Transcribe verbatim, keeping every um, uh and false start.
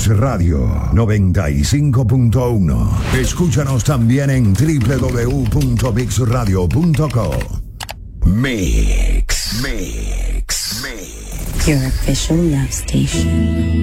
Mix Radio noventa y cinco punto uno. Escúchanos también en doble u doble u doble u punto mix radio punto com. Mix, Mix, Mix. Your official love station.